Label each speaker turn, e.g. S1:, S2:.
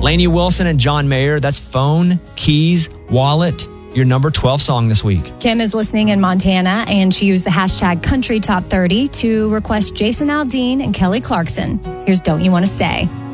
S1: Lainey Wilson and John Mayer. That's Phone, Keys, Wallet. Your number 12 song this week.
S2: Kim is listening in Montana, and she used the hashtag Country Top 30 to request Jason Aldean and Kelly Clarkson. Here's Don't You Want to Stay.